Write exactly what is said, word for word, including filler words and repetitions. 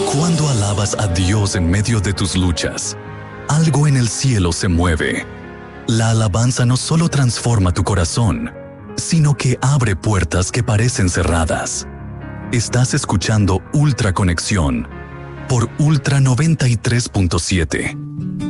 Cuando alabas a Dios en medio de tus luchas, algo en el cielo se mueve. La alabanza no solo transforma tu corazón, sino que abre puertas que parecen cerradas. Estás escuchando Ultra Conexión por Ultra noventa y tres punto siete.